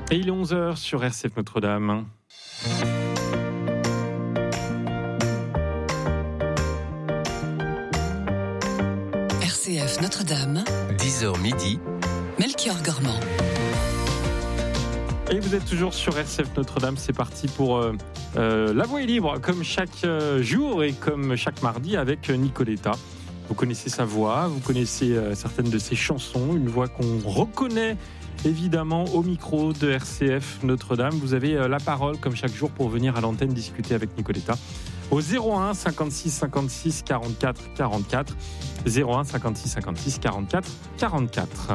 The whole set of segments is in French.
Et il est 11h sur RCF Notre-Dame. RCF Notre-Dame, 10h midi, Melchior Gormand. Et vous êtes toujours sur RCF Notre-Dame, c'est parti pour La Voix est libre, comme chaque jour et comme chaque mardi avec Nicoletta. Vous connaissez sa voix, vous connaissez certaines de ses chansons, une voix qu'on reconnaît évidemment au micro de RCF Notre-Dame. Vous avez la parole comme chaque jour pour venir à l'antenne discuter avec Nicoletta au 01 56 56 44 44 01 56 56 44 44.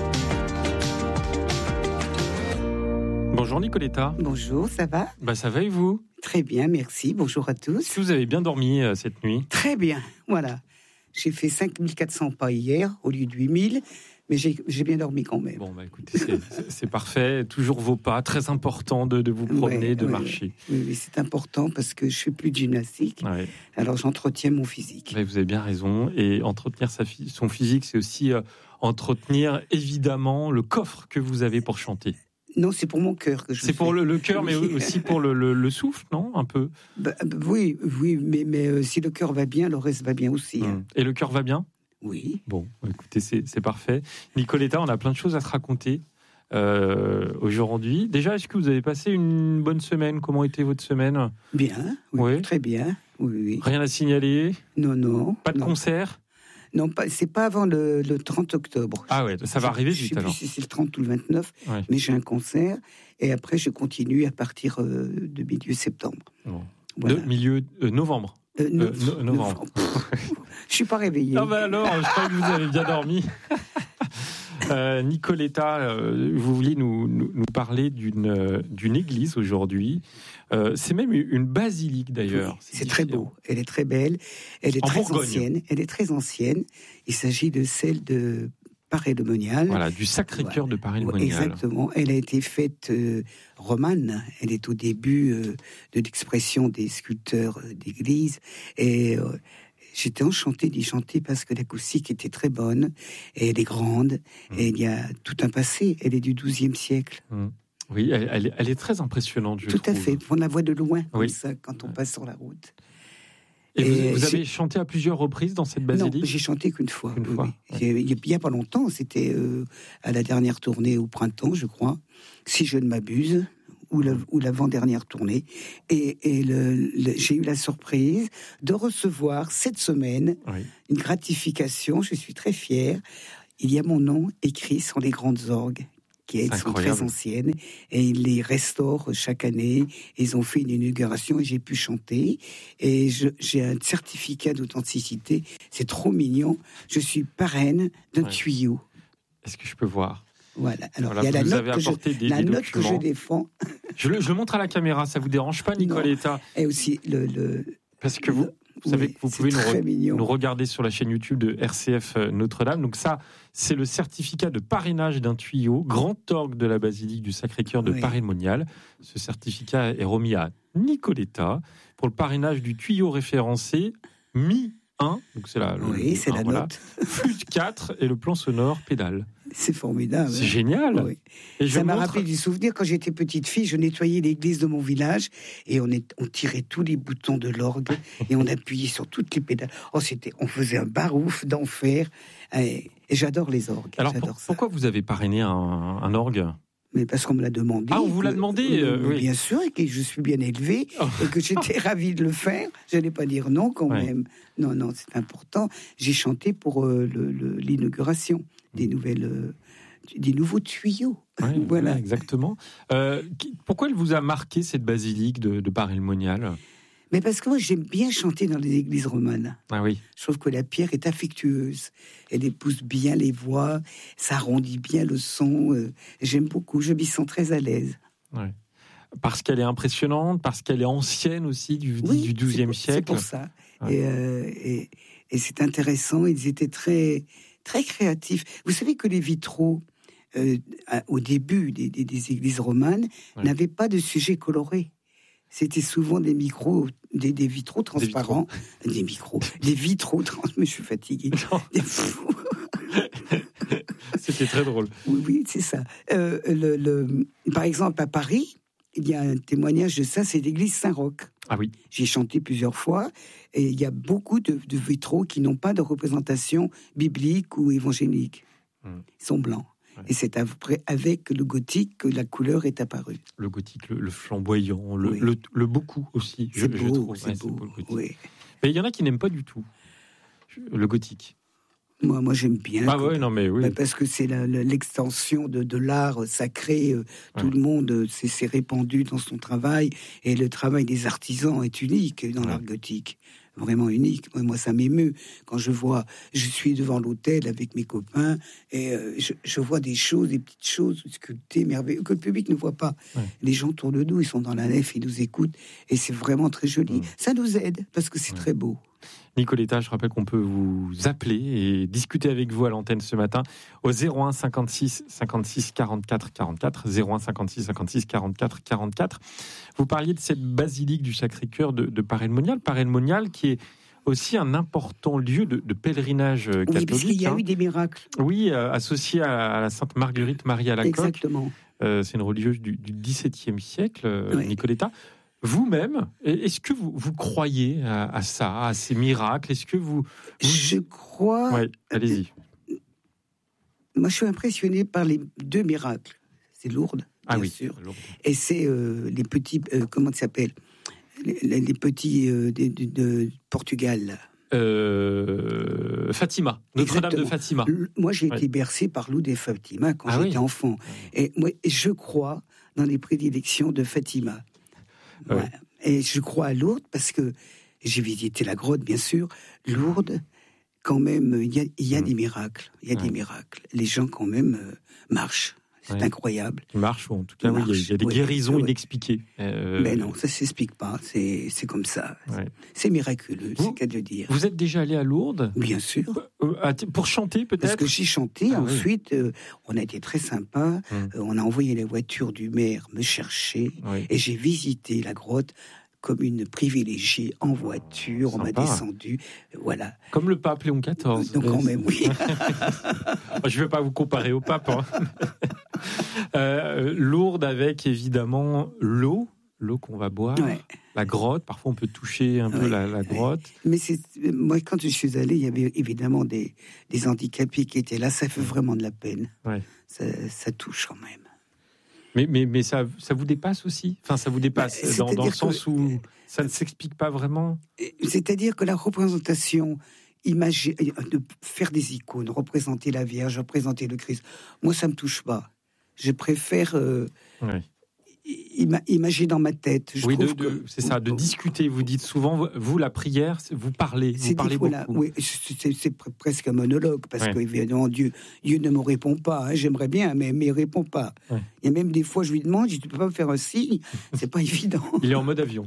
Bonjour Nicoletta. Bonjour, ça va ? Ça va et vous ? Très bien, merci. Bonjour à tous. Est-ce que vous avez bien dormi cette nuit ? Très bien, voilà. J'ai fait 5400 pas hier au lieu de 8000, mais j'ai bien dormi quand même. Bon, écoutez, c'est parfait. Toujours vos pas, très important de vous promener, de marcher. Oui, c'est important parce que je fais plus de gymnastique, alors j'entretiens mon physique. Vous avez bien raison. Et entretenir son physique, c'est aussi entretenir évidemment le coffre que vous avez pour chanter. Non, c'est pour mon cœur que je fais. C'est pour le cœur, mais aussi pour le souffle, non ? Un peu. Oui, mais si le cœur va bien, le reste va bien aussi. Et le cœur va bien ? Oui. Bon, écoutez, c'est parfait. Nicoletta, on a plein de choses à te raconter aujourd'hui. Déjà, est-ce que vous avez passé une bonne semaine ? Comment était votre semaine ? Bien, oui. Très bien. Oui. Rien à signaler ? Non. Pas de concert ? Non, c'est pas avant le 30 octobre. Ah ouais, ça va arriver vite alors. Je sais plus si c'est le 30 ou le 29, mais j'ai un concert. Et après, je continue à partir de milieu septembre. Bon. Voilà. De milieu novembre. Novembre. Je suis pas réveillée. Alors, je crois que vous avez bien dormi. Nicoletta, vous vouliez nous parler d'une église aujourd'hui. C'est même une basilique d'ailleurs. Oui, c'est très beau. Elle est très belle. Elle est très ancienne. Il s'agit de celle de Paray-le-Monial. Voilà, du Sacré-Cœur de Paray-le-Monial. Exactement. Elle a été faite romane. Elle est au début de l'expression des sculpteurs d'église. Et j'étais enchantée d'y chanter parce que l'acoustique était très bonne. Et elle est grande. Et il y a tout un passé. Elle est du XIIe siècle. Oui, elle est très impressionnante, je trouve. Tout à fait. On la voit de loin, comme ça, quand on passe sur la route. Et vous avez chanté à plusieurs reprises dans cette basilique ? Non, j'ai chanté qu'une fois. Oui. Il n'y a pas longtemps, c'était à la dernière tournée au printemps, je crois, si je ne m'abuse, ou l'avant-dernière tournée. Et j'ai eu la surprise de recevoir cette semaine une gratification, je suis très fière. Il y a mon nom écrit sur les grandes orgues, qui sont très anciennes, et ils les restaurent chaque année. Ils ont fait une inauguration et j'ai pu chanter. Et j'ai un certificat d'authenticité. C'est trop mignon. Je suis parraine d'un tuyau. Est-ce que je peux voir ? Voilà. Alors, il y a la note que je défends. Je le montre à la caméra. Ça vous dérange pas, Nicoletta ? Et aussi Parce que vous savez que vous pouvez nous regarder sur la chaîne YouTube de RCF Notre-Dame. Donc ça, c'est le certificat de parrainage d'un tuyau, grand orgue de la basilique du Sacré-Cœur de Paray-le-Monial. Ce certificat est remis à Nicoletta pour le parrainage du tuyau référencé Mi 1. Donc c'est la note. Flûte 4 et le plan sonore pédale. C'est formidable. C'est génial. Oui. Et ça m'a rappelé du souvenir. Quand j'étais petite fille, je nettoyais l'église de mon village et on tirait tous les boutons de l'orgue et on appuyait sur toutes les pédales. On faisait un barouf d'enfer. Et j'adore les orgues. Alors pourquoi vous avez parrainé un orgue ? Mais parce qu'on me l'a demandé. Ah, on vous l'a demandé oui. Bien sûr, et que je suis bien élevée, et que j'étais ravie de le faire. Je n'allais pas dire non quand même. Non, c'est important. J'ai chanté pour l'inauguration des nouveaux tuyaux. Voilà, exactement. Pourquoi elle vous a marqué, cette basilique de Paray-le-Monial ? Mais parce que moi, j'aime bien chanter dans les églises romanes. Ah oui. Je trouve que la pierre est affectueuse. Elle épouse bien les voix, ça arrondit bien le son. J'aime beaucoup, je m'y sens très à l'aise. Ouais. Parce qu'elle est impressionnante, parce qu'elle est ancienne aussi, du XIIe siècle. C'est pour ça. Ouais. Et c'est intéressant, ils étaient très, très créatifs. Vous savez que les vitraux, au début des églises romanes, n'avaient pas de sujet coloré. C'était souvent des vitraux transparents. Des vitraux transparents. Mais je suis fatiguée. C'était très drôle. Oui, c'est ça. Par exemple, à Paris, il y a un témoignage de ça, c'est l'église Saint-Roch. Ah oui. J'ai chanté plusieurs fois, et il y a beaucoup de vitraux qui n'ont pas de représentation biblique ou évangélique. Ils sont blancs. Ouais. Et c'est après, avec le gothique, que la couleur est apparue. Le gothique, le flamboyant, le beaucoup aussi. C'est beau, c'est beau. Oui. Mais il y en a qui n'aiment pas du tout le gothique. Moi j'aime bien. Ah ouais, non mais oui. Parce que c'est l'extension de l'art sacré. Tout le monde s'est répandu dans son travail. Et le travail des artisans est unique dans l'art gothique. Vraiment unique. Moi, ça m'émeut quand je suis devant l'autel avec mes copains et je vois des petites choses sculptées, merveilleuses, que le public ne voit pas. Ouais. Les gens tournent le dos, ils sont dans la nef, ils nous écoutent et c'est vraiment très joli. Ça nous aide parce que c'est très beau. Nicoletta, je rappelle qu'on peut vous appeler et discuter avec vous à l'antenne ce matin au 01 56 56 44 44, 01 56 56 44 44. Vous parliez de cette basilique du Sacré-Cœur de Paray-le-Monial. Paray-le-Monial qui est aussi un important lieu de pèlerinage catholique. Oui, parce qu'il y a eu des miracles. Oui, associé à la Sainte Marguerite Marie à la Coque. Exactement. C'est une religieuse du XVIIe siècle, Nicoletta. Vous-même, est-ce que vous croyez à ça, à ces miracles? Est-ce que vous... Je crois... Oui, allez-y. Moi, je suis impressionné par les 2 miracles. C'est Lourdes, bien sûr. Lourdes. Et c'est les petits... comment ça s'appelle? Les petits de Portugal. Fatima, Notre-Dame de Fatima. Moi, j'ai été bercé par Lourdes et Fatima quand j'étais enfant. Et moi, je crois dans les prédilections de Fatima. Ouais. Et je crois à Lourdes parce que j'ai visité la grotte, bien sûr. Lourdes, quand même, il y a des miracles. Il y a des miracles. Les gens, quand même, marchent. C'est incroyable. Ils marchent, ou en tout cas, il y a des guérisons inexpliquées. Mais non, ça ne s'explique pas. C'est comme ça. Ouais. C'est miraculeux, c'est qu'à de le dire. Vous êtes déjà allé à Lourdes? Bien sûr. Pour chanter, peut-être? Parce que j'ai chanté. Ensuite, on a été très sympa. On a envoyé la voiture du maire me chercher. Et j'ai visité la grotte comme une privilégiée en voiture. Sympa. On m'a descendu. Voilà. Comme le pape Léon XIV. Donc, quand même, oui. Je ne vais pas vous comparer au pape. Lourdes avec, évidemment, l'eau qu'on va boire. Ouais. La grotte, parfois on peut toucher un peu la grotte. Mais moi, quand je suis allé, il y avait évidemment des handicapés qui étaient là. Ça fait vraiment de la peine. Ouais. Ça touche quand même. Mais ça vous dépasse aussi? Enfin, ça vous dépasse dans le sens où ça ne s'explique pas vraiment? C'est-à-dire que la représentation, de faire des icônes, représenter la Vierge, représenter le Christ, moi, ça ne me touche pas. Je préfère... imaginer dans ma tête. C'est ça, de discuter. Vous dites souvent, vous, la prière, vous parlez beaucoup. Oui, c'est presque un monologue, parce que évidemment, Dieu ne me répond pas. Hein, j'aimerais bien, mais il ne répond pas. Ouais. Il y a même des fois, je lui demande, tu ne peux pas me faire un signe? C'est pas évident. Il est en mode avion.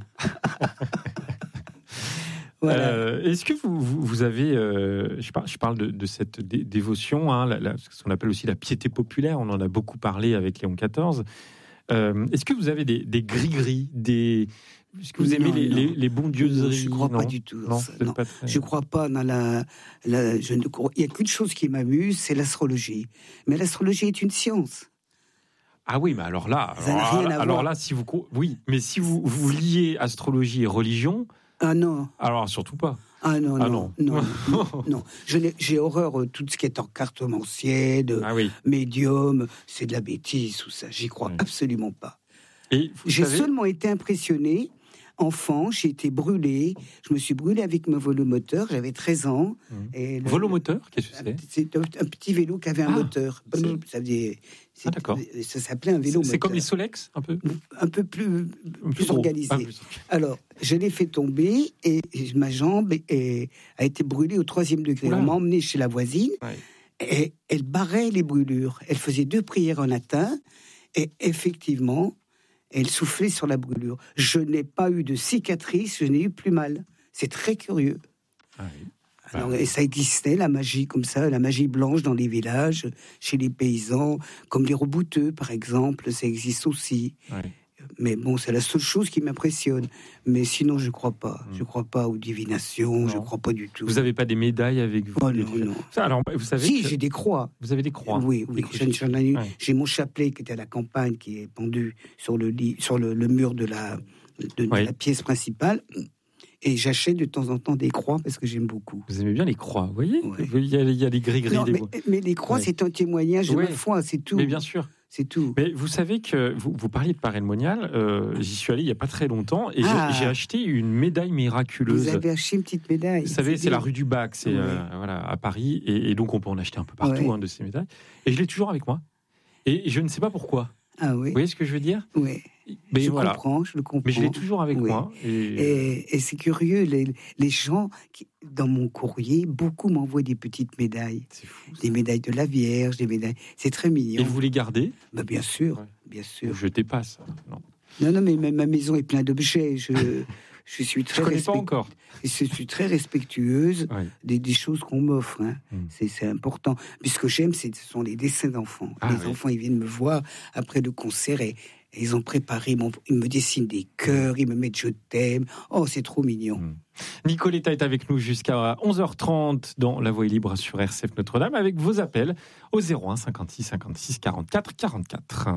Voilà. Est-ce que vous avez, je parle de cette dévotion, ce qu'on appelle aussi la piété populaire, on en a beaucoup parlé avec Léon XIV. Est-ce que vous avez des gris-gris, est-ce que vous aimez les bondieuseries? Je ne crois pas du tout. Non. Je ne crois pas dans il n'y a qu'une chose qui m'amuse, c'est l'astrologie. Mais l'astrologie est une science. Ah oui, mais alors là, si vous liez astrologie et religion... Ah non. Alors surtout pas. Ah non. Non. J'ai horreur tout ce qui est encartomanciel, médium, c'est de la bêtise, tout ça. J'y crois absolument pas. J'ai seulement été impressionné. Enfant, j'ai été brûlé. Je me suis brûlé avec mon volomoteur. J'avais 13 ans. Et volomoteur, qu'est-ce que c'est? C'est un petit vélo qui avait un moteur. D'accord. Ça s'appelait un vélo moteur. C'est comme les Solex, un peu? Un peu plus organisé. Alors, je l'ai fait tomber et ma jambe a été brûlée au 3e degré. On m'a emmené chez la voisine et elle barrait les brûlures. Elle faisait 2 prières en latin et effectivement... Elle soufflait sur la brûlure. Je n'ai pas eu de cicatrice, je n'ai eu plus mal. C'est très curieux. Alors, et ça existait, la magie comme ça, la magie blanche dans les villages, chez les paysans, comme les rebouteux, par exemple, ça existe aussi. Mais bon, c'est la seule chose qui m'impressionne. Mais sinon, je crois pas. Je crois pas aux divinations. Je crois pas du tout. Vous n'avez pas des médailles avec vous? Oh non. Ça, alors, vous savez si, j'ai des croix. Vous avez des croix? Oui. J'ai mon chapelet qui était à la campagne, qui est pendu sur le mur de la pièce principale. Et j'achète de temps en temps des croix parce que j'aime beaucoup. Vous aimez bien les croix, vous voyez? Il y a les gris-gris. Mais les croix, c'est un témoignage de ma foi, c'est tout. Mais bien sûr. C'est tout. Mais vous savez que vous parliez de Paray-le-Monial, j'y suis allé il n'y a pas très longtemps et j'ai acheté une médaille miraculeuse. Vous avez acheté une petite médaille. Vous savez, c'est la rue du Bac, c'est à Paris, et donc on peut en acheter un peu partout de ces médailles. Et je l'ai toujours avec moi. Et je ne sais pas pourquoi. Ah oui. Vous voyez ce que je veux dire? Oui. Mais je le comprends. Mais je l'ai toujours avec moi. Et c'est curieux, les gens, dans mon courrier, beaucoup m'envoient des petites médailles. C'est fou, des médailles de la Vierge, des médailles. C'est très mignon. Et vous les gardez? Bien sûr, bien sûr. Ne jetez pas ça. Non, mais ma maison est pleine d'objets. Je suis très pas encore. Je suis très respectueuse des choses qu'on m'offre. Hein. C'est important. Puis ce que j'aime, ce sont les dessins d'enfants. Enfants, ils viennent me voir après le concert et ils ont préparé, ils me dessinent des cœurs, ils me mettent je t'aime. Oh, c'est trop mignon. Nicoletta est avec nous jusqu'à 11h30 dans La Voix est libre sur RCF Notre-Dame avec vos appels au 01 56 56 44 44.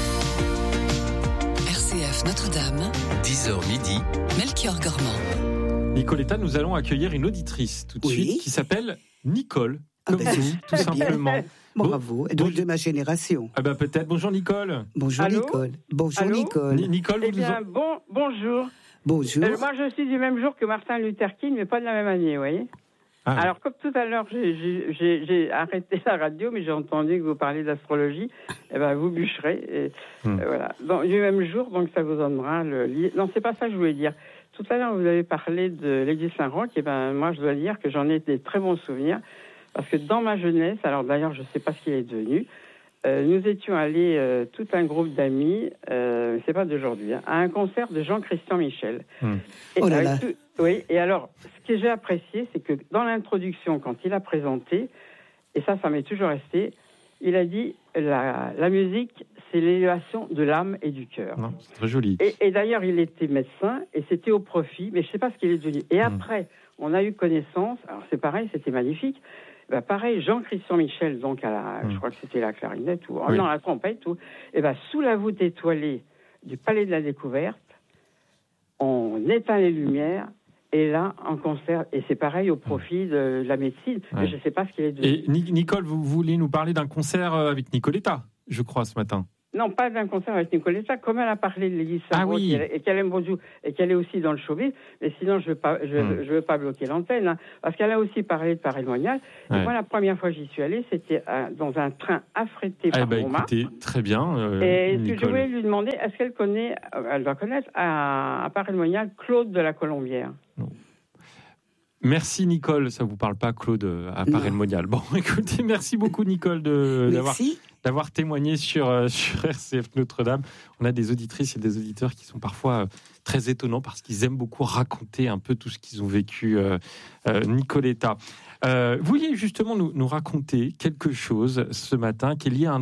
RCF Notre-Dame, 10h midi, Melchior Gormand. Nicoletta, nous allons accueillir une auditrice tout de suite qui s'appelle Nicole, comme vous, tout simplement. Bravo, donc de ma génération. Peut-être. Bonjour Nicole. Bonjour. Allô? Nicole. Bonjour. Allô? Nicole. Nicole, bonjour. Bonjour. Moi, je suis du même jour que Martin Luther King, mais pas de la même année, vous voyez. Alors, comme tout à l'heure, j'ai arrêté la radio, mais j'ai entendu que vous parliez d'astrologie. Vous bûcherez. Voilà. Donc, du même jour, donc ça vous donnera le livre. Non, c'est pas ça que je voulais dire. Tout à l'heure, vous avez parlé de l'église Saint-Roch. Moi, je dois dire que j'en ai des très bons souvenirs. Parce que dans ma jeunesse, alors d'ailleurs, je ne sais pas ce qu'il est devenu, nous étions allés, tout un groupe d'amis, c'est pas d'aujourd'hui, à un concert de Jean-Christian Michel. Et alors, ce que j'ai apprécié, c'est que dans l'introduction, quand il a présenté, et ça m'est toujours resté, il a dit la musique, c'est l'élévation de l'âme et du cœur. Non, c'est très joli. Et d'ailleurs, il était médecin, et c'était au profit, mais je ne sais pas ce qu'il est devenu. Et après, on a eu connaissance, alors c'est pareil, c'était magnifique. Pareil, Jean-Christian Michel, donc je crois que c'était la clarinette, la trompette, sous la voûte étoilée du Palais de la Découverte, on éteint les lumières, et là, en concert, et c'est pareil au profit de la médecine, mais je ne sais pas ce qu'il est devenu. Et Nicole, vous voulez nous parler d'un concert avec Nicoletta, je crois, ce matin? Non, pas d'un concert avec Nicoletta, comme elle a parlé de l'église Saint-Roch, et qu'elle aime beaucoup, et qu'elle est aussi dans le showbiz, mais sinon je veux pas bloquer l'antenne, hein, parce qu'elle a aussi parlé de Paray-le-Monial. Et moi, la première fois que j'y suis allée, c'était dans un train affrété par Montmartre. Écoutez, très bien. Et Nicole. je voulais lui demander, est-ce qu'elle connaît, elle doit connaître à Paray-le-Monial, Claude de la Colombière. Non. Merci Nicole, ça vous parle pas Claude à Paray-le-Monial. Bon, écoutez, merci beaucoup Nicole d'avoir témoigné sur RCF Notre-Dame. On a des auditrices et des auditeurs qui sont parfois très étonnants parce qu'ils aiment beaucoup raconter un peu tout ce qu'ils ont vécu. Nicoletta, vous vouliez justement nous raconter quelque chose ce matin qui est lié à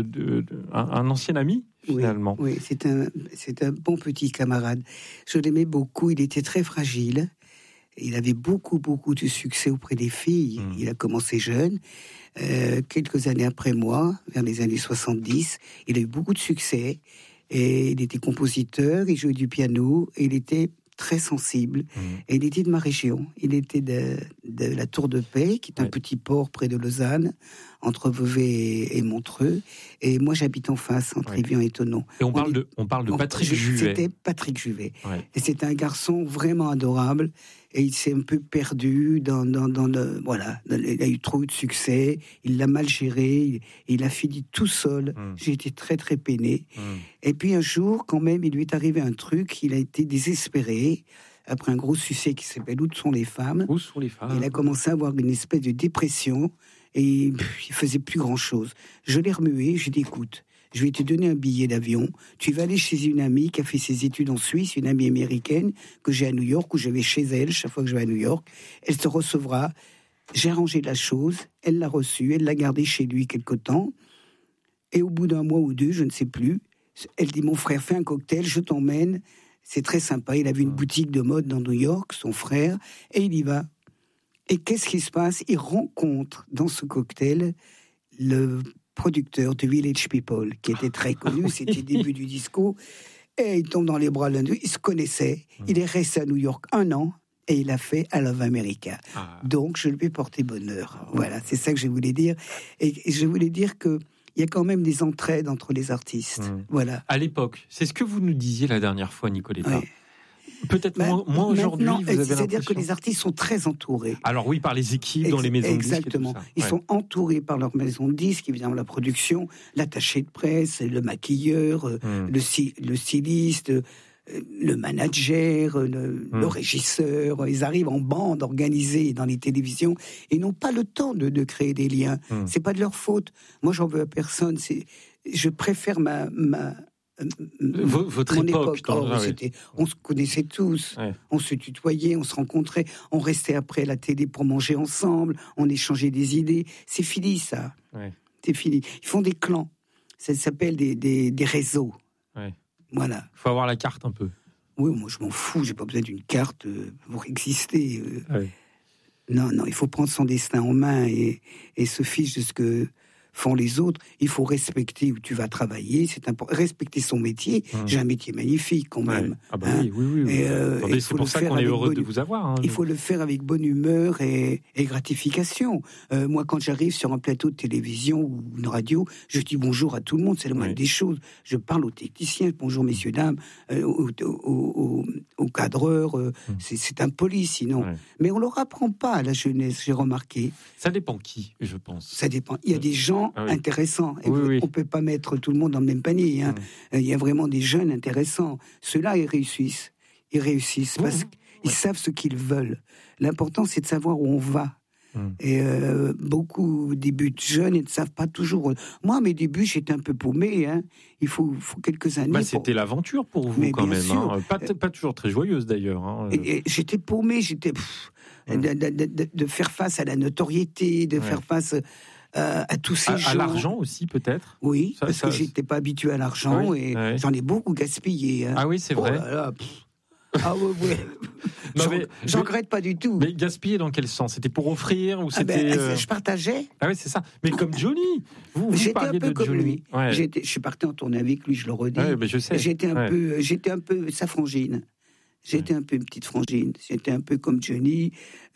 un ancien ami finalement. Oui, c'est un bon petit camarade. Je l'aimais beaucoup, il était très fragile. Il avait beaucoup de succès auprès des filles. Il a commencé jeune. Quelques années après moi, vers les années 70, il a eu beaucoup de succès. Et il était compositeur, il jouait du piano, et il était très sensible. Et il était de ma région. Il était de la Tour de Paix, qui est un petit port près de Lausanne, entre Vevey et Montreux. Et moi, j'habite en face, entre Évian et Thonon. Et on parle de Patrick Juvet. C'était Patrick Juvet. Et c'est un garçon vraiment adorable. Et il s'est un peu perdu dans le... Voilà, il a eu trop de succès, il l'a mal géré, il a fini tout seul. J'ai été très, très peiné. Et puis un jour, quand même, il lui est arrivé un truc, il a été désespéré, après un gros succès qui s'appelle « Où sont les femmes ?» Où sont les femmes ? Il a commencé à avoir une espèce de dépression, et il faisait plus grand-chose. Je l'ai remué, j'ai dit « Écoute, je vais te donner un billet d'avion. Tu vas aller chez une amie qui a fait ses études en Suisse, une amie américaine que j'ai à New York, où je vais chez elle chaque fois que je vais à New York. Elle te recevra. » J'ai arrangé la chose. Elle l'a reçue. Elle l'a gardée chez lui quelque temps. Et au bout d'un mois ou deux, je ne sais plus, Elle dit, mon frère fait un cocktail, je t'emmène. C'est très sympa. Il avait une boutique de mode dans New York, son frère, et il y va. Et qu'est-ce qui se passe? Il rencontre dans ce cocktail le producteur de Village People, qui était très connu, c'était le début du disco. Et il tombe dans les bras l'un d'eux, ils se connaissaient. Il est resté à New York 1 an, et il a fait I Love America. Donc, je lui ai porté bonheur. Voilà, c'est ça que je voulais dire. Et je voulais dire que il y a quand même des entraides entre les artistes. Voilà. À l'époque, c'est ce que vous nous disiez la dernière fois, Nicoletta. Ouais. Peut-être moins aujourd'hui. C'est-à-dire que les artistes sont très entourés. Alors oui, par les équipes dans les maisons de disques. Exactement. Ils sont entourés par leur maison de disques, évidemment la production, l'attaché de presse, le maquilleur, le styliste, le manager, le régisseur. Ils arrivent en bande organisée dans les télévisions et n'ont pas le temps de créer des liens. C'est pas de leur faute. Moi, j'en veux à personne. Je préfère votre époque. On se connaissait tous, on se tutoyait, on se rencontrait, on restait après la télé pour manger ensemble, on échangeait des idées. C'est fini, ça. C'est fini. Ils font des clans. Ça s'appelle des réseaux. Voilà. Il faut avoir la carte un peu. Oui, moi je m'en fous, j'ai pas besoin d'une carte pour exister. Non, il faut prendre son destin en main et se fiche de ce que font les autres. Il faut respecter où tu vas travailler, c'est important. Respecter son métier. J'ai un métier magnifique quand même. Oui. C'est pour ça qu'on est heureux de vous avoir. Il faut le faire avec bonne humeur et gratification. Moi, quand j'arrive sur un plateau de télévision ou une radio, je dis bonjour à tout le monde, c'est la moindre des choses. Je parle aux techniciens, bonjour messieurs, dames, aux cadreurs, c'est impoli sinon. Mais on ne leur apprend pas à la jeunesse, j'ai remarqué. Ça dépend qui, je pense. Ça dépend. Il y a des gens intéressants. On ne peut pas mettre tout le monde dans le même panier. Il y a vraiment des jeunes intéressants. Ceux-là, ils réussissent. Parce qu'ils savent ce qu'ils veulent. L'important, c'est de savoir où on va. Et beaucoup débutent jeunes et ne savent pas toujours. Moi, à mes débuts, j'étais un peu paumé. Il faut quelques années. C'était l'aventure pour vous, quand même. Pas toujours très joyeuse, d'ailleurs. Et j'étais paumé. De faire face à la notoriété, de faire face à tous ces gens. À l'argent aussi, peut-être. Oui, parce que j'étais pas habitué à l'argent et j'en ai beaucoup gaspillé. Ah oui, c'est vrai. Là là, j'en regrette pas du tout. Mais gaspiller dans quel sens? C'était pour offrir ou c'était je partageais. Ah oui, c'est ça. Mais comme Johnny, vous parliez de Johnny. Je suis parti en tournée avec lui, je le redis. Mais je sais. J'étais un peu sa frangine. J'étais un peu une petite frangine. J'étais un peu comme Johnny.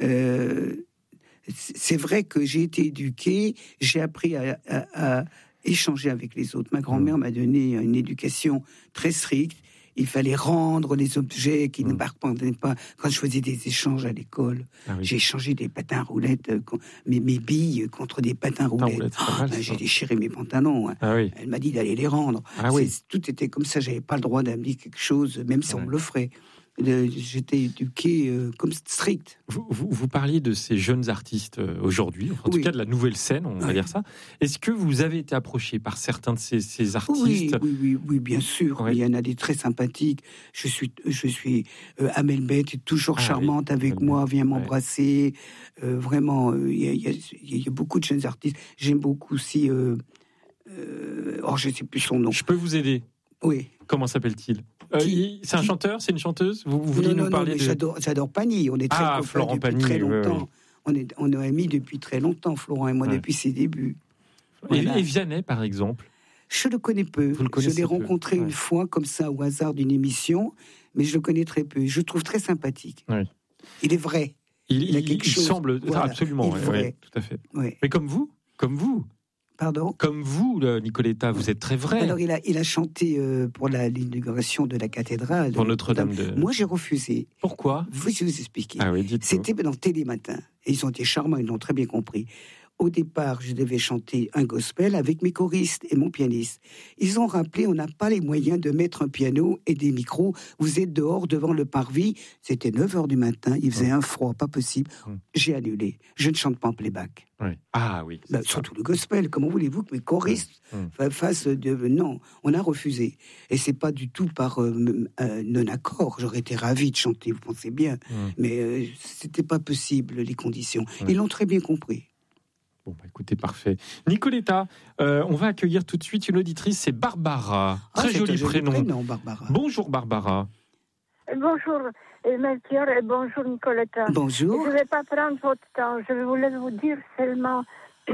C'est vrai que j'ai été éduqué, j'ai appris à échanger avec les autres. Ma grand-mère m'a donné une éducation très stricte. Il fallait rendre les objets qui ne m'appartenaient pas. Quand je faisais des échanges à l'école, j'ai échangé des patins à roulettes, mes billes contre des patins à roulettes. J'ai déchiré mes pantalons. Elle m'a dit d'aller les rendre. Tout était comme ça. J'avais pas le droit d'amener quelque chose, même si on me l'offrait. J'étais éduqué comme strict. Vous parliez de ces jeunes artistes aujourd'hui, en tout cas de la nouvelle scène, on va dire ça. Est-ce que vous avez été approché par certains de ces artistes? Oui, bien sûr. Il y en a des très sympathiques. Je suis Amel Beth est toujours charmante avec moi, vient m'embrasser. Vraiment, il y a beaucoup de jeunes artistes. J'aime beaucoup aussi. Je ne sais plus son nom. Je peux vous aider? Oui. Comment s'appelle-t-il? C'est un chanteur, c'est une chanteuse? Vous vouliez nous parler de... J'adore Pagny. On est très copains Florent depuis Pagny, très longtemps. On est amis depuis très longtemps, Florent et moi, depuis ses débuts. Voilà. Et Vianney, par exemple? Je le connais peu. Je l'ai rencontré une fois, comme ça, au hasard d'une émission, mais je le connais très peu. Je le trouve très sympathique. Il est vrai. Il a quelque chose. Il semble... Absolument, tout à fait. Mais comme vous. Pardon? Comme vous, Nicoletta, vous êtes très vrai. Alors, il a chanté pour l'inauguration de la cathédrale. Pour Notre-Dame de... Moi, j'ai refusé. Pourquoi? Je vais vous expliquer. Dites-moi. C'était dans Télématin. Et ils ont été charmants, ils l'ont très bien compris. Au départ, je devais chanter un gospel avec mes choristes et mon pianiste. Ils ont rappelé, on n'a pas les moyens de mettre un piano et des micros. Vous êtes dehors devant le parvis. C'était 9h du matin, il faisait un froid, pas possible. J'ai annulé. Je ne chante pas en playback. Surtout le gospel. Comment voulez-vous que mes choristes fassent de... Non, on a refusé. Et c'est pas du tout par non-accord. J'aurais été ravi de chanter, vous pensez bien. Mais c'était pas possible, les conditions. Ils l'ont très bien compris. Bon, écoutez, parfait. Nicoletta, on va accueillir tout de suite une auditrice, c'est Barbara. Très joli prénom. Barbara. Bonjour Barbara. Bonjour Melchior et bonjour Nicoletta. Bonjour. Je ne vais pas prendre votre temps. Je voulais vous dire seulement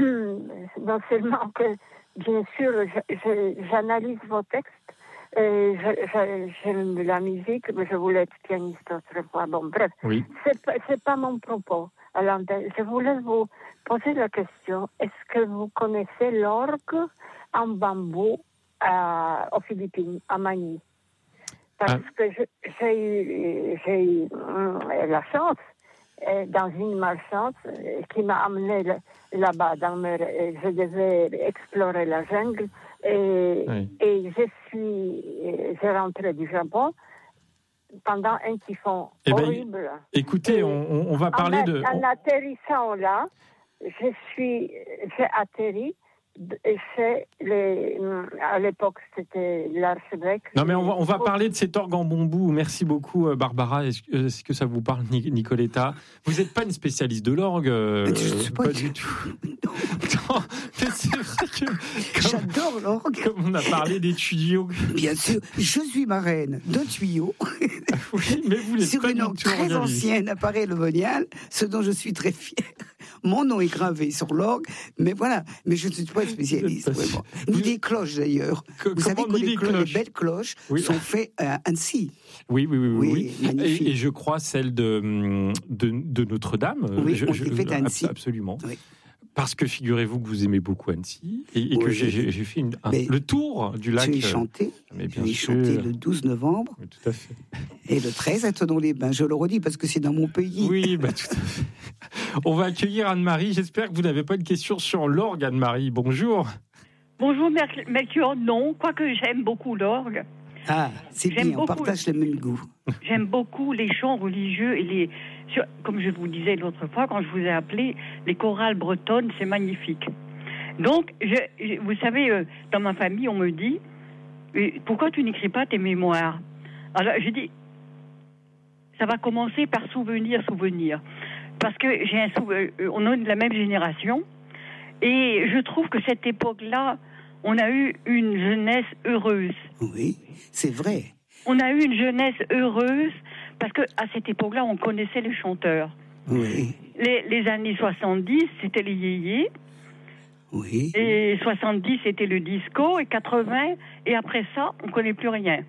que, bien sûr, j'analyse vos textes. J'aime la musique, mais je voulais être pianiste autrefois. Bon, bref, oui. C'est pas mon propos. Alors, je voulais vous poser la question, est-ce que vous connaissez l'orgue en bambou aux Philippines, à Manille? Parce que j'ai eu la chance, dans une malchance, qui m'a amené là-bas. Je devais explorer la jungle et j'ai rentré du Japon pendant un typhon horrible. Écoutez, on va parler de... En atterrissant là, j'ai atterri chez à l'époque, c'était l'archevêque. Non, mais on va parler de cet orgue en bambou. Merci beaucoup, Barbara. Est-ce que ça vous parle, Nicoletta? Vous n'êtes pas une spécialiste de l'orgue, pas du tout. Non, mais c'est vrai que... J'adore l'orgue. Comme on a parlé des tuyaux. Bien sûr, je suis marraine d'un tuyau. Oui, mais vous n'êtes sur pas une orgue très ancienne, appareil Le Monial, ce dont je suis très fière. Mon nom est gravé sur l'orgue, mais voilà. Mais je ne suis pas spécialiste. Ni des cloches d'ailleurs. Vous savez que les belles cloches sont faites à Annecy. Oui. Et je crois celle de Notre-Dame. Oui, on les fait à Annecy. Absolument. Oui. Parce que figurez-vous que vous aimez beaucoup Annecy et que j'ai fait le tour du lac. J'ai chanté. J'ai chanté le 12 novembre. Oui, tout à fait. Et le 13 à Thonon-les-Bains. Je le redis parce que c'est dans mon pays. Oui, tout à fait. On va accueillir Anne-Marie. J'espère que vous n'avez pas une question sur l'orgue, Anne-Marie. Bonjour. Bonjour, Melchior. Non, quoique j'aime beaucoup l'orgue. Ah, c'est bien, on partage le même goût. J'aime beaucoup les chants religieux et comme je vous disais l'autre fois, quand je vous ai appelé, les chorales bretonnes, c'est magnifique. Donc, vous savez, dans ma famille, on me dit, pourquoi tu n'écris pas tes mémoires? Alors, je dis, ça va commencer par souvenir. Parce que on est de la même génération, et je trouve que cette époque-là, on a eu une jeunesse heureuse. Oui, c'est vrai. On a eu une jeunesse heureuse parce qu'à cette époque-là, on connaissait les chanteurs. Oui. Les années 70, c'était les yéyés. Oui. Et 70, c'était le disco. Et 80, et après ça, on ne connaît plus rien.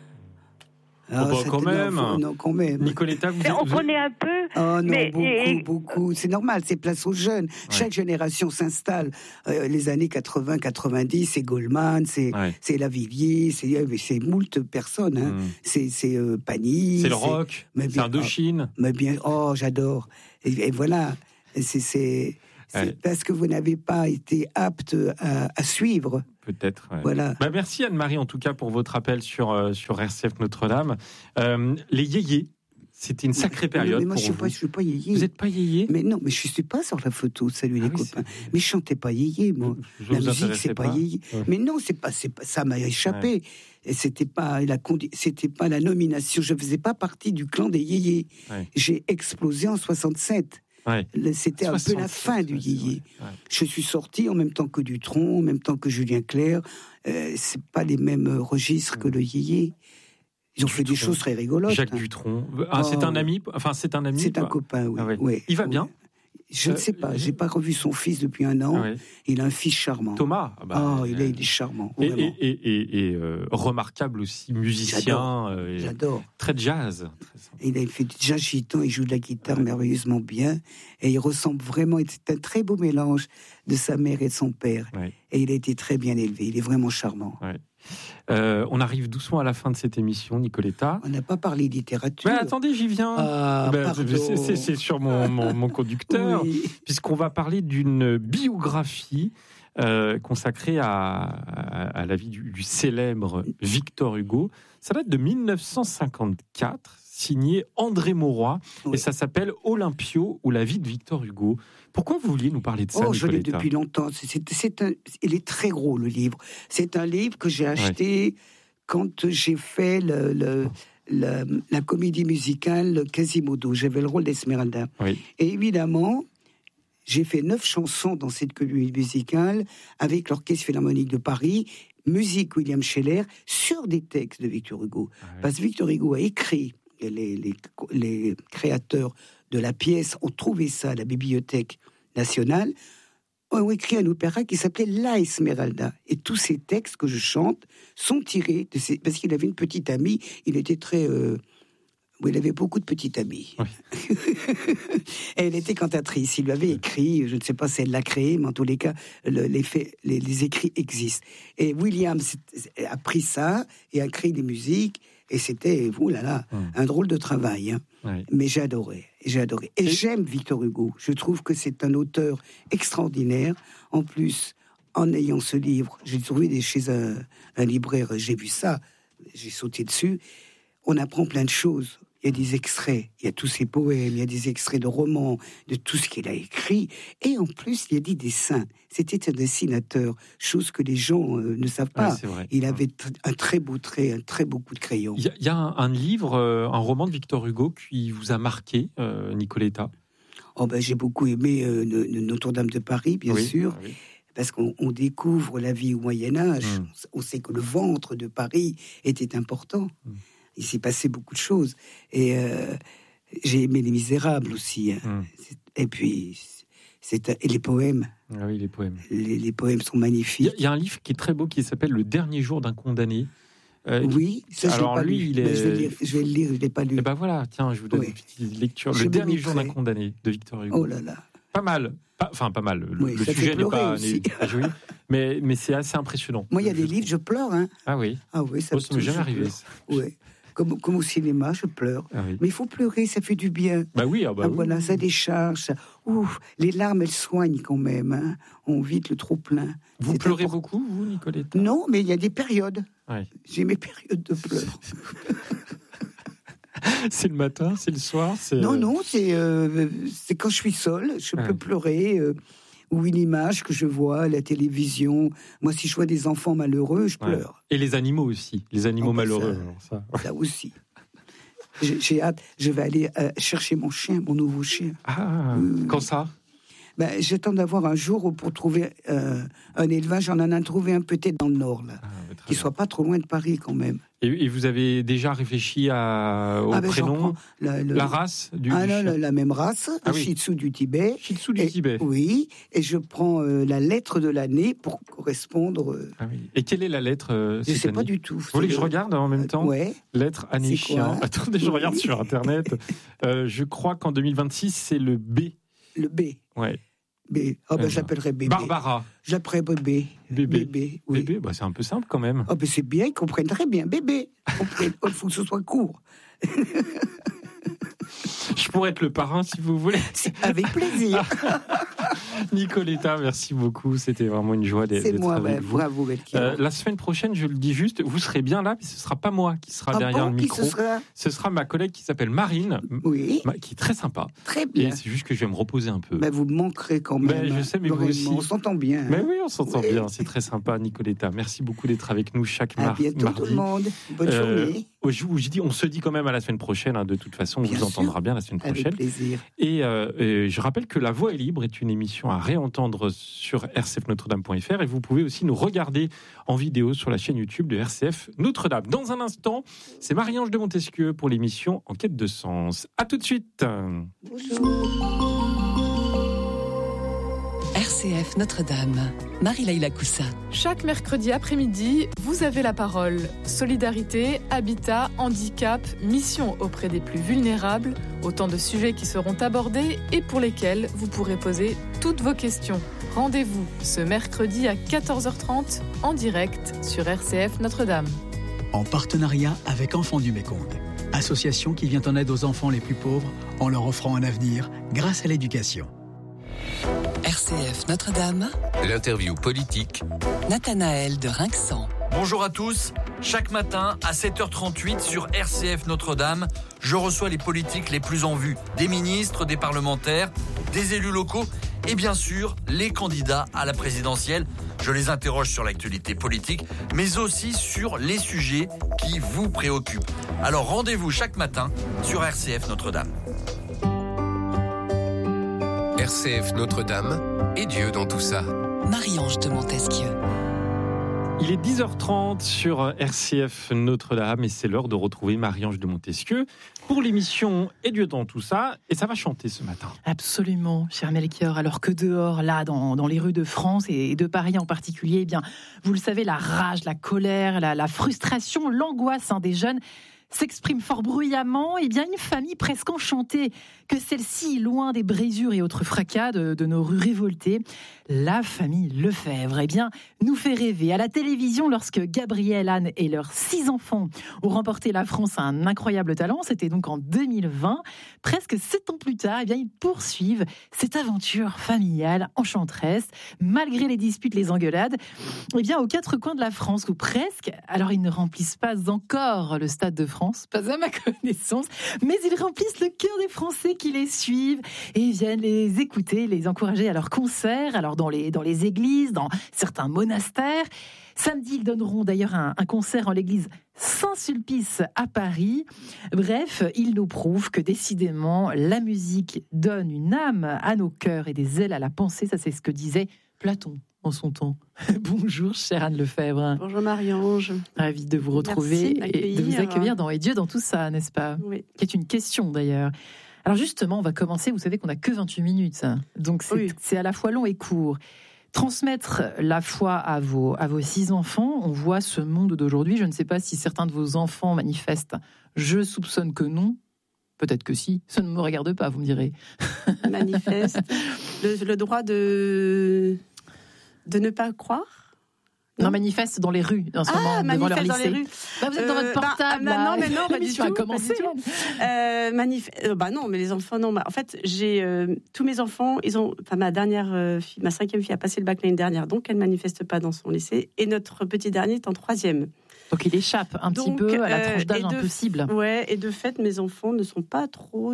Quand même. Nicoletta, on connaît un peu. Oh non, beaucoup. C'est normal, c'est place aux jeunes. Ouais. Chaque génération s'installe. Les années 80, 90, c'est Goldman, c'est Lavivier, c'est moult personnes. Hein. C'est Pagny. C'est le rock, c'est Indochine. Mais bien, j'adore. Et voilà, c'est parce que vous n'avez pas été apte à suivre. Peut-être. Ouais. Voilà. Merci Anne-Marie en tout cas pour votre appel sur RCF Notre-Dame. Les yéyés, c'était une sacrée période. Mais moi, pour je suis pas yéyé. Vous n'êtes pas yéyé? Mais non, mais je suis pas sur la photo. Salut les copains. Mais je chantais pas yéyé, moi. La musique, c'est pas yéyé. Ouais. Mais non, c'est pas ça m'a échappé. Ouais. Et c'était pas la nomination. Je faisais pas partie du clan des yéyés. Ouais. J'ai explosé en 67. Ouais. C'était un peu la fin du yéyé. Ouais. Je suis sorti en même temps que Dutronc, en même temps que Julien Clerc. C'est pas les mêmes registres que le yéyé. Ils ont fait des choses très rigolotes. Jacques Dutronc. C'est un ami. Enfin, c'est un ami. C'est un copain. Oui. Ah ouais. Ouais. Il va bien. Je ne sais pas. J'ai pas revu son fils depuis 1 an. Ouais. Il a un fils charmant. Thomas. Il est charmant. Et remarquable aussi musicien. J'adore. Très jazz. Il a fait du jazz gitan. Il joue de la guitare merveilleusement bien. Et il ressemble vraiment. C'est un très beau mélange de sa mère et de son père. Ouais. Et il a été très bien élevé. Il est vraiment charmant. Ouais. On arrive doucement à la fin de cette émission, Nicoletta. On n'a pas parlé littérature. Attendez, j'y viens. C'est sur mon conducteur, oui. Puisqu'on va parler d'une biographie consacrée à la vie du célèbre Victor Hugo. Ça date de 1954, signé André Mauroy, oui. Et ça s'appelle Olympio ou la vie de Victor Hugo. Pourquoi vous vouliez nous parler de ça, Nicoletta ? Je l'ai depuis longtemps. Il est très gros, le livre. C'est un livre que j'ai acheté quand j'ai fait la comédie musicale Quasimodo. J'avais le rôle d'Esmeralda. Oui. Et évidemment, J'ai fait 9 chansons dans cette comédie musicale avec l'Orchestre Philharmonique de Paris, musique William Scheller, sur des textes de Victor Hugo. Parce que Victor Hugo a écrit, les créateurs de la pièce ont trouvé ça à la Bibliothèque nationale, ont écrit un opéra qui s'appelait La Esmeralda. Et tous ces textes que je chante sont tirés de ces... Parce qu'il avait une petite amie, il était très... il avait beaucoup de petites amies. Oui. Et elle était cantatrice. Il lui avait écrit, je ne sais pas si elle l'a créé, mais en tous les cas, les écrits existent. Et William a pris ça et a créé des musiques. Et c'était, un drôle de travail. Hein. Oui. Mais j'ai adoré. Et j'aime Victor Hugo. Je trouve que c'est un auteur extraordinaire. En plus, en ayant ce livre, j'ai trouvé chez un libraire, j'ai vu ça, j'ai sauté dessus. On apprend plein de choses. Il y a des extraits, il y a tous ses poèmes, il y a des extraits de romans, de tout ce qu'il a écrit. Et en plus, il y a des dessins. C'était un dessinateur, chose que les gens ne savent pas. Ouais, c'est vrai. Il avait un très beau trait, un très beau coup de crayon. Il y a un livre, un roman de Victor Hugo qui vous a marqué, Nicoletta. J'ai beaucoup aimé Notre-Dame de Paris, bien sûr. Oui. Parce qu'on découvre la vie au Moyen-Âge. On sait que le ventre de Paris était important. Il s'est passé beaucoup de choses. Et j'ai aimé Les Misérables aussi. Hein. Et puis, et les poèmes. Ah oui, les poèmes. Les poèmes sont magnifiques. Il y a un livre qui est très beau qui s'appelle Le dernier jour d'un condamné. Oui, ça, je l'ai pas lu. Je vais le lire, je ne l'ai pas lu. Et ben voilà, tiens, je vous donne une petite lecture. Le dernier jour d'un condamné de Victor Hugo. Oh là là. Pas mal. Pas mal. Le sujet n'est pas joli, mais c'est assez impressionnant. Moi, il y a des livres, je pleure. Hein. Ah oui. Ça m'est jamais arrivé. Oui. Comme au cinéma, je pleure. Ah oui. Mais il faut pleurer, ça fait du bien. Oui. Voilà, ça décharge. Les larmes, elles soignent quand même. Hein. On vide le trop-plein. Vous pleurez beaucoup, vous, Nicoletta ? Non, mais il y a des périodes. Oui. J'ai mes périodes de pleurs. C'est le matin, c'est le soir, Non, c'est quand je suis seule. Je peux pleurer. Ou une image que je vois à la télévision. Moi, si je vois des enfants malheureux, je pleure. Et les animaux aussi, les animaux malheureux. Ça aussi. J'ai hâte, je vais aller chercher mon nouveau chien. Quand ça ? J'attends d'avoir un jour pour trouver un élevage. J'en ai trouvé un peut-être dans le Nord, là. Qui soit pas trop loin de Paris, quand même. Et vous avez déjà réfléchi au prénom, la race du chien ? La même race, Shih Tzu du Tibet. Shih Tzu du Tibet. Oui, et je prends la lettre de l'année pour correspondre. Et quelle est la lettre je ne sais pas du tout. Vous voulez que je regarde en même temps ? Ouais. Lettre année chien. Attendez, je regarde sur Internet. Je crois qu'en 2026, c'est le B. Le B. Ouais. B. J'appellerai bébé. Barbara. J'appellerai bébé. Bébé. Oui. Bébé, c'est un peu simple quand même. C'est bien, ils comprennent très bien. Bébé. Il faut que ce soit court. Je pourrais être le parrain si vous voulez. Avec plaisir. Nicoletta, merci beaucoup. C'était vraiment une joie d'être avec vous. Bravo, Melchior. La semaine prochaine, je le dis juste, vous serez bien là, mais ce ne sera pas moi qui sera derrière le micro. Ce sera ma collègue qui s'appelle Marine, qui est très sympa. Très bien. Et c'est juste que je vais me reposer un peu. Vous me manquerez quand même. Je sais, mais vous aussi. On s'entend bien. Mais oui, on s'entend bien. C'est très sympa, Nicoletta. Merci beaucoup d'être avec nous chaque mardi. À bientôt tout le monde. Bonne journée. On se dit quand même à la semaine prochaine. De toute façon, on vous entendra bien la semaine prochaine. Avec plaisir. Et je rappelle que La Voix est libre est une émission à réentendre sur rcfnotredame.fr et vous pouvez aussi nous regarder en vidéo sur la chaîne YouTube de RCF Notre-Dame. Dans un instant, c'est Marie-Ange de Montesquieu pour l'émission En quête de sens. À tout de suite. Bonjour. RCF Notre-Dame, Marie-Laïla Coussa. Chaque mercredi après-midi, vous avez la parole. Solidarité, habitat, handicap, mission auprès des plus vulnérables, autant de sujets qui seront abordés et pour lesquels vous pourrez poser toutes vos questions. Rendez-vous ce mercredi à 14h30 en direct sur RCF Notre-Dame. En partenariat avec Enfants du Mékong, association qui vient en aide aux enfants les plus pauvres en leur offrant un avenir grâce à l'éducation. RCF Notre-Dame. L'interview politique. Nathanaël de Rinxan. Bonjour à tous. Chaque matin à 7h38 sur RCF Notre-Dame, je reçois les politiques les plus en vue. Des ministres, des parlementaires, des élus locaux et bien sûr les candidats à la présidentielle. Je les interroge sur l'actualité politique, mais aussi sur les sujets qui vous préoccupent. Alors rendez-vous chaque matin sur RCF Notre-Dame. RCF Notre-Dame et Dieu dans tout ça. Marie-Ange de Montesquieu. Il est 10h30 sur RCF Notre-Dame et c'est l'heure de retrouver Marie-Ange de Montesquieu pour l'émission Et Dieu dans tout ça. Et ça va chanter ce matin. Absolument, cher Melchior. Alors que dehors, là, dans les rues de France et de Paris en particulier, eh bien, vous le savez, la rage, la colère, la frustration, l'angoisse des jeunes s'exprime fort bruyamment. Eh bien, une famille presque enchantée que celle-ci, loin des brisures et autres fracas de nos rues révoltées, la famille Lefebvre, eh bien, nous fait rêver à la télévision lorsque Gabriel, Anne et leurs 6 enfants ont remporté la France à un incroyable talent. C'était donc en 2020. Presque 7 ans plus tard, eh bien, ils poursuivent cette aventure familiale enchanteresse, malgré les disputes, les engueulades, eh bien, aux 4 coins de la France, ou presque. Alors, ils ne remplissent pas encore le Stade de France, pas à ma connaissance, mais ils remplissent le cœur des Français qui les suivent et viennent les écouter, les encourager à leurs concerts, alors dans les églises, dans certains monastères. Samedi, ils donneront d'ailleurs un concert en l'église Saint-Sulpice à Paris. Bref, ils nous prouvent que décidément, la musique donne une âme à nos cœurs et des ailes à la pensée. Ça, c'est ce que disait Platon en son temps. Bonjour, chère Anne Lefebvre. Bonjour Marie-Ange. Ravie de vous retrouver et de vous accueillir dans Et Dieu dans tout ça, n'est-ce pas ? Oui. Qui est une question d'ailleurs. Alors justement, on va commencer, vous savez qu'on n'a que 28 minutes, donc c'est à la fois long et court. Transmettre la foi à vos 6 enfants, on voit ce monde d'aujourd'hui, je ne sais pas si certains de vos enfants manifestent, je soupçonne que non, peut-être que si, ça ne me regarde pas, vous me direz. Manifeste, le droit de ne pas croire. Non, manifeste dans les rues en ce moment, devant leur lycée. Dans les rues. Bah, vous êtes dans votre portable. Non, mais non, l'émission a commencé. Non, mais les enfants, non. En fait, j'ai tous mes enfants, ma dernière fille, ma 5e fille a passé le bac l'année dernière, donc elle manifeste pas dans son lycée. Et notre petit dernier est en 3e. Donc il échappe un petit peu à la tranche d'âge impossible. Ouais, et de fait, mes enfants ne sont pas trop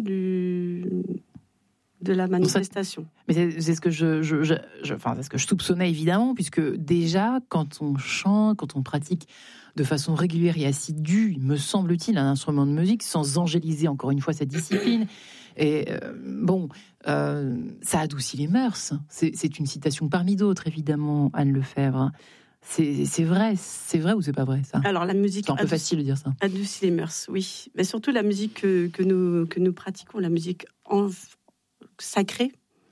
de la manifestation. Mais c'est ce que c'est ce que je soupçonnais évidemment, puisque déjà quand on chante, quand on pratique de façon régulière et assidue, me semble-t-il, un instrument de musique, sans angéliser encore une fois cette discipline, et ça adoucit les mœurs. C'est une citation parmi d'autres, évidemment, Anne Lefebvre. C'est vrai ou c'est pas vrai, ça ? Alors la musique, c'est un peu facile de dire ça. Adoucit les mœurs, oui. Mais surtout la musique que nous pratiquons, la musique sacrée,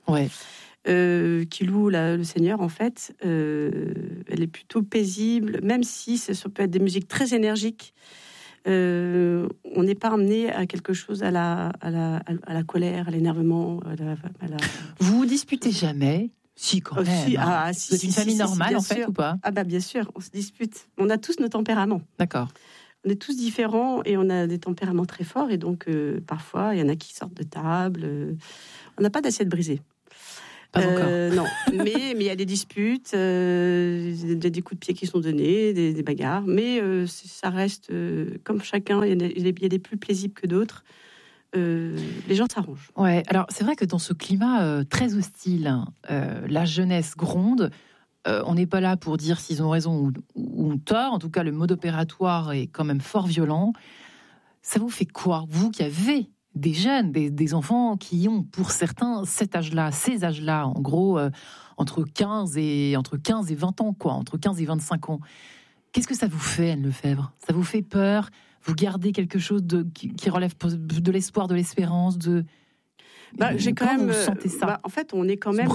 qui loue le Seigneur, en fait, elle est plutôt paisible, même si ça peut être des musiques très énergiques. On n'est pas amené à quelque chose, à la colère, à l'énervement. Vous vous disputez jamais ? Si, quand même. Vous êtes une famille normale, en fait, ou pas ? Ah bah bien sûr, on se dispute. On a tous nos tempéraments. D'accord. On est tous différents et on a des tempéraments très forts. Et donc, parfois, il y en a qui sortent de table. On n'a pas d'assiette brisée. Pas encore. Non, mais il y a des disputes, des coups de pied qui sont donnés, des bagarres. Mais ça reste, comme chacun, il y a des plus paisibles que d'autres. Les gens s'arrangent. Ouais, alors c'est vrai que dans ce climat très hostile, la jeunesse gronde. On n'est pas là pour dire s'ils ont raison ou tort. En tout cas, le mode opératoire est quand même fort violent. Ça vous fait quoi, vous qui avez des jeunes, des enfants qui ont pour certains ces âges-là, en gros entre 15 et 20 ans, quoi, entre 15 et 25 ans. Qu'est-ce que ça vous fait, Anne Lefebvre ? Ça vous fait peur ? Vous gardez quelque chose qui relève de l'espoir, de l'espérance, j'ai quand même. Vous sentez ça ? En fait, on est quand même.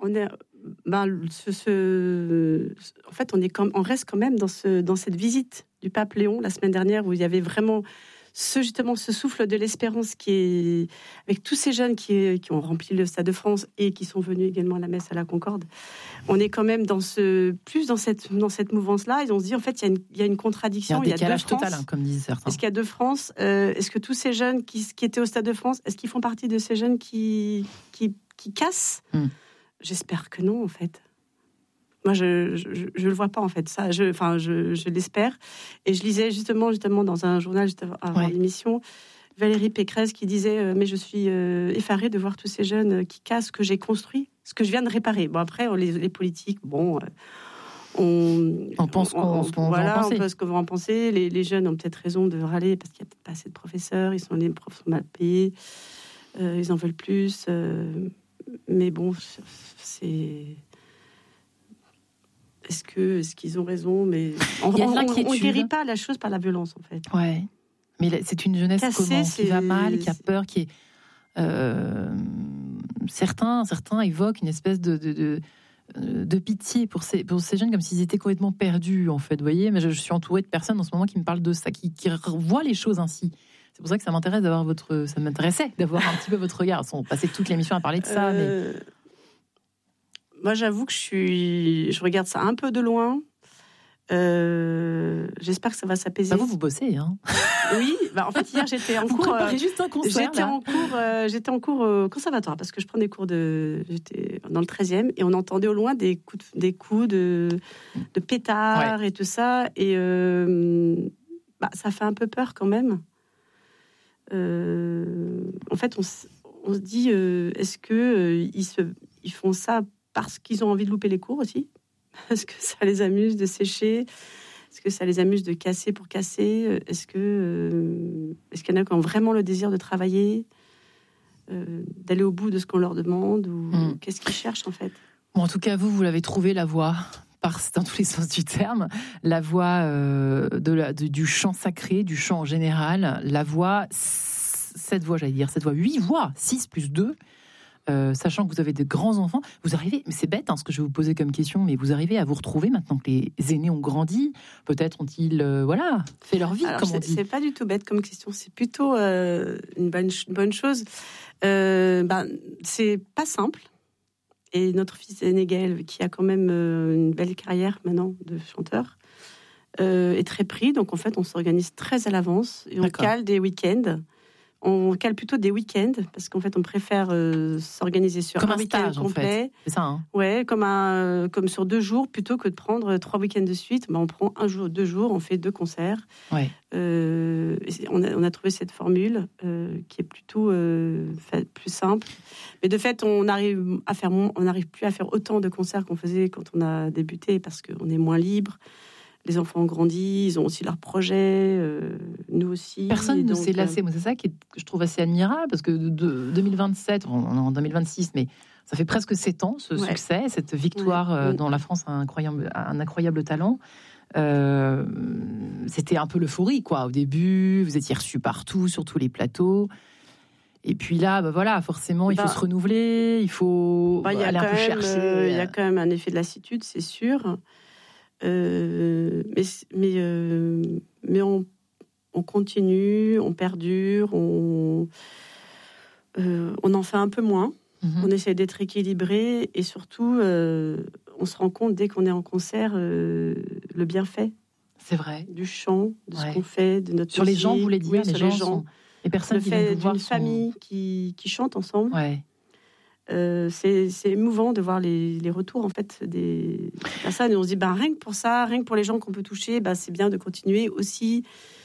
On reste quand même dans cette visite du pape Léon la semaine dernière, où il y avait vraiment ce souffle de l'espérance qui est avec tous ces jeunes qui ont rempli le Stade de France et qui sont venus également à la messe à la Concorde. On est quand même dans cette mouvance-là, et on se dit en fait il y a une contradiction. Il y a un décalage total, comme disent certains. Est-ce qu'il y a 2 France ? Est-ce que tous ces jeunes qui étaient au Stade de France, est-ce qu'ils font partie de ces jeunes qui cassent ? J'espère que non, en fait. Moi, je le vois pas, en fait. Ça, je l'espère. Et je lisais justement dans un journal juste avant l'émission, Valérie Pécresse qui disait mais je suis effarée de voir tous ces jeunes qui cassent ce que j'ai construit, ce que je viens de réparer. Bon, après, les politiques, on pense qu'on va en penser. Les jeunes ont peut-être raison de râler parce qu'il n'y a peut-être pas assez de professeurs. Les profs sont mal payés. Ils en veulent plus. mais bon, c'est... Est-ce qu'ils ont raison? Mais on ne guérit pas la chose par la violence, en fait. Ouais. Mais c'est une jeunesse qui va mal, qui a peur, qui est... certains évoquent une espèce de pitié pour ces jeunes, comme s'ils étaient complètement perdus, en fait. Vous voyez, mais je suis entourée de personnes en ce moment qui me parlent de ça, qui voient les choses ainsi. C'est pour ça que ça m'intéressait d'avoir un petit peu votre regard. On passait toute l'émission à parler de ça. Mais... Moi, j'avoue que je regarde ça un peu de loin. J'espère que ça va s'apaiser. Vous bossez, hein? Oui. En fait, hier, j'étais en cours. Juste un concert. J'étais en cours au conservatoire parce que je prends des cours j'étais dans le 13e et on entendait au loin des coups de pétards et tout ça. Et ça fait un peu peur quand même. En fait, on se dit, est-ce que ils font ça parce qu'ils ont envie de louper les cours aussi? Est-ce que ça les amuse de sécher? Est-ce que ça les amuse de casser pour casser? Est-ce qu'il y en a qui ont vraiment le désir de travailler, d'aller au bout de ce qu'on leur demande, ou qu'est-ce qu'ils cherchent en fait? Bon, en tout cas, vous l'avez trouvé, la voie, dans tous les sens du terme, la voie du chant sacré, du chant en général, la voie, 7 voix, 8 voix, 6 plus 2. Sachant que vous avez de grands enfants, vous arrivez, mais c'est bête ce que je vais vous poser comme question, mais vous arrivez à vous retrouver maintenant que les aînés ont grandi, peut-être ont-ils fait leur vie. Alors, comme on dit. C'est pas du tout bête comme question, c'est plutôt une bonne chose. C'est pas simple, et notre fils aîné Gaël, qui a quand même une belle carrière maintenant de chanteur, est très pris, donc en fait on s'organise très à l'avance et on cale des week-ends. On cale plutôt des week-ends, parce qu'en fait, on préfère s'organiser sur comme un week-end stage, complet. En fait. C'est ça, hein. Ouais, comme sur 2 jours, plutôt que de prendre 3 week-ends de suite. On prend 1 jour, 2 jours, on fait 2 concerts. Ouais. On a trouvé cette formule qui est plutôt plus simple. Mais de fait, on n'arrive plus à faire autant de concerts qu'on faisait quand on a débuté, parce qu'on est moins libre. Les enfants ont grandi, ils ont aussi leurs projets, nous aussi. Personne ne s'est lassé. Moi, c'est ça que je trouve assez admirable, parce que de 2027, on est en 2026, mais ça fait presque 7 ans, ce succès, cette victoire dont la France a un incroyable talent. C'était un peu l'euphorie, quoi. Au début, vous étiez reçus partout, sur tous les plateaux. Et puis là, forcément, il faut se renouveler, il faut aller un peu chercher. Il y a quand même un effet de lassitude, c'est sûr. Mais on continue, on perdure, on en fait un peu moins. On essaie d'être équilibré, et surtout, on se rend compte dès qu'on est en concert le bienfait. C'est vrai. Du chant, de ce qu'on fait, de notre sur musique. Les gens, vous voulez dire, les personnes qui viennent vous voir, d'une famille qui chante ensemble. Ouais. C'est émouvant de voir les retours en fait des personnes, et on se dit rien que pour ça, rien que pour les gens qu'on peut toucher, c'est bien de continuer aussi.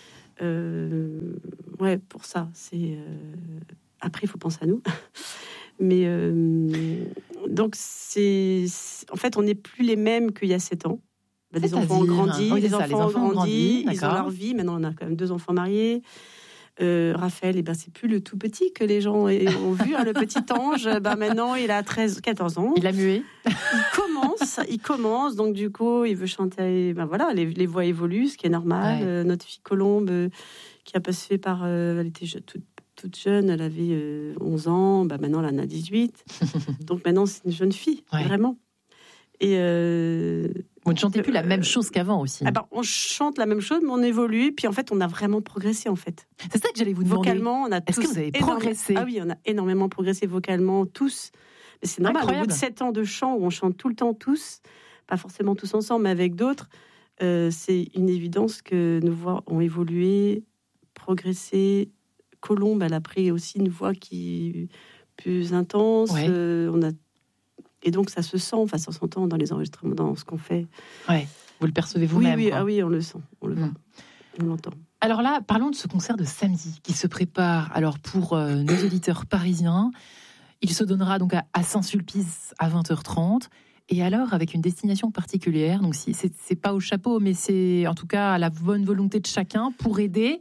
Pour ça, après il faut penser à nous. Mais donc en fait on n'est plus les mêmes qu'il y a 7 ans. Les enfants ont grandi, ils ont leur vie. Maintenant on a quand même 2 enfants mariés. Raphaël, c'est plus le tout petit que les gens ont vu, le petit ange. Maintenant, il a 14 ans. Il a mué. Il commence. Donc, du coup, il veut chanter. Les voix évoluent, ce qui est normal. Ouais. Notre fille Colombe, qui a passé par... elle était toute jeune, elle avait 11 ans. Maintenant, elle en a 18. Donc, maintenant, c'est une jeune fille, vraiment. Et vous ne chantez plus la même chose qu'avant aussi. On chante la même chose, mais on évolue. Puis en fait, on a vraiment progressé en fait. C'est ça que j'allais vous demander. Vocalement, on a tous. Est-ce que vous avez progressé? Ah oui, on a énormément progressé vocalement tous. Mais c'est normal. Incroyable. Au bout de 7 ans de chant où on chante tout le temps tous, pas forcément tous ensemble, mais avec d'autres, c'est une évidence que nos voix ont évolué, progressé. Colombe, elle a pris aussi une voix qui est plus intense. On a Et donc, ça se sent, ça s'entend dans les enregistrements, dans ce qu'on fait. Ouais, vous le percevez vous-même. Oui, on le sent, on le voit, on l'entend. Alors là, parlons de ce concert de samedi qui se prépare. Alors, pour nos auditeurs parisiens, il se donnera donc à Saint-Sulpice à 20h30. Et alors, avec une destination particulière. Donc, c'est pas au chapeau, mais c'est en tout cas à la bonne volonté de chacun pour aider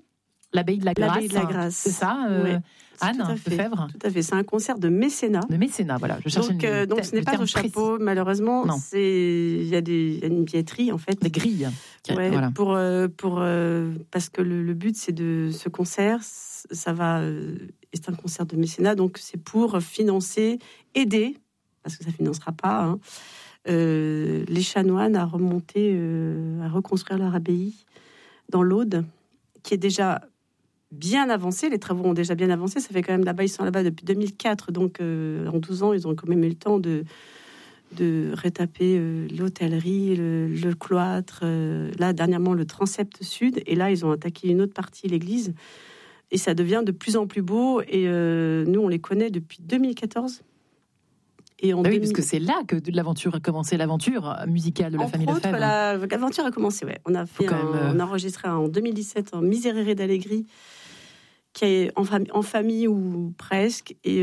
L'abbaye de la Grâce. L'abbaye de la Grâce. C'est ça, Anne Lefebvre. Tout à fait. C'est un concert de mécénat. De mécénat, voilà. Je cherche donc ce n'est pas au chapeau, malheureusement. Non. il y a une billetterie, en fait. Des grilles. Ouais, voilà. Parce que le but, c'est de ce concert, c'est un concert de mécénat, donc c'est pour financer, aider, parce que ça ne financera pas, les chanoines à reconstruire leur abbaye dans l'Aude, qui est déjà bien avancé, les travaux ont déjà bien avancé, ça fait quand même là-bas, ils sont là-bas depuis 2004, donc en 12 ans, ils ont quand même eu le temps de rétaper l'hôtellerie, le cloître, là dernièrement le transept sud, et là ils ont attaqué une autre partie, l'église, et ça devient de plus en plus beau, et nous on les connaît depuis 2014. Et oui, parce que c'est là que l'aventure a commencé, l'aventure musicale de la famille Lefebvre. L'aventure a commencé, ouais. On a enregistré en 2017 en Miserere d'Allegri, qui est en famille ou presque, et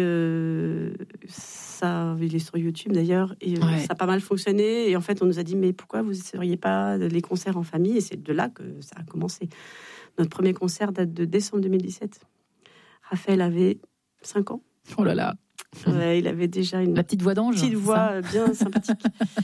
ça, il est sur YouTube d'ailleurs, et ça a pas mal fonctionné. Et en fait, on nous a dit, mais pourquoi vous n'essayeriez pas les concerts en famille? Et c'est de là que ça a commencé. Notre premier concert date de décembre 2017. Raphaël avait 5 ans. Oh là là. Ouais, il avait déjà la petite voix d'ange. Petite voix bien sympathique.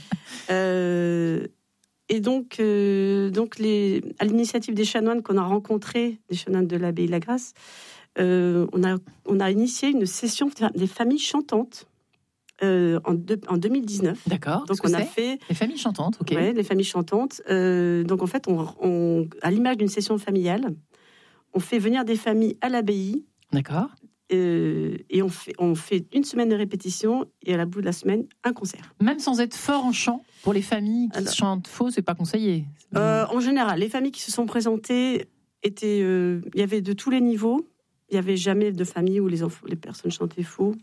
Et donc à l'initiative des chanoines qu'on a rencontrés, des chanoines de l'abbaye de la Grâce, on a initié une session des familles chantantes en 2019. D'accord. Donc on a fait les familles chantantes. Ok. Ouais, les familles chantantes. Donc en fait, on à l'image d'une session familiale, on fait venir des familles à l'abbaye. D'accord. Et on fait une semaine de répétition et à la bout de la semaine, un concert. Même sans être fort en chant, pour les familles qui chantent faux, c'est pas conseillé. En général, les familles qui se sont présentées étaient, il y avait de tous les niveaux. Il n'y avait jamais de famille où les personnes chantaient faux.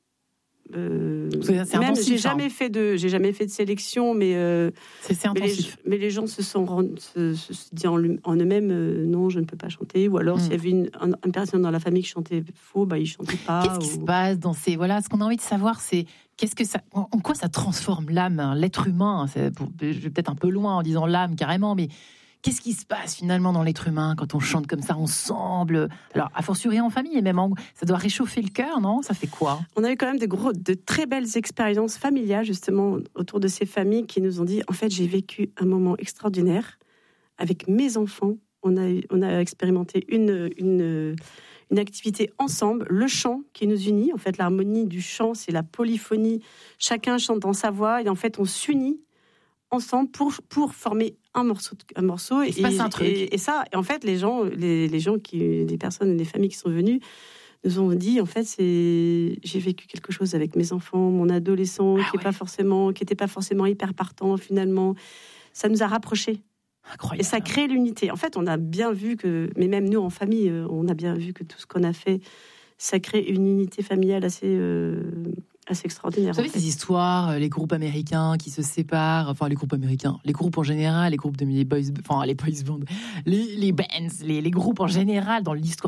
J'ai jamais fait de sélection, mais c'est intensif. Mais les gens se dit en eux-mêmes non, je ne peux pas chanter. Ou alors s'il y avait une personne dans la famille qui chantait faux, ils chantaient pas. Qu'est-ce qui se passe dans ces ce qu'on a envie de savoir, c'est en quoi ça transforme l'âme, l'être humain. Je vais peut-être un peu loin en disant l'âme carrément, mais qu'est-ce qui se passe finalement dans l'être humain quand on chante comme ça ensemble? Alors, a fortiori en famille, et même ça doit réchauffer le cœur, non? Ça fait quoi? On a eu quand même de très belles expériences familiales, justement, autour de ces familles qui nous ont dit, en fait, j'ai vécu un moment extraordinaire avec mes enfants. On a expérimenté une activité ensemble, le chant qui nous unit. En fait, l'harmonie du chant, c'est la polyphonie. Chacun chante dans sa voix, et en fait, on s'unit ensemble pour former un morceau. Il se passe un truc. Et ça, et en fait, les personnes, les familles qui sont venues nous ont dit, en fait, j'ai vécu quelque chose avec mes enfants, mon adolescent, qui n'était pas forcément hyper partant, finalement. Ça nous a rapprochés. Incroyable. Et ça crée l'unité. En fait, on a bien vu mais même nous, en famille, on a bien vu que tout ce qu'on a fait, ça crée une unité familiale assez extraordinaire. Vous savez, ces histoires, les groupes américains qui se séparent, enfin les groupes américains, les groupes en général, les groupes de les boys bands, les bands, les groupes en général dans l'histoire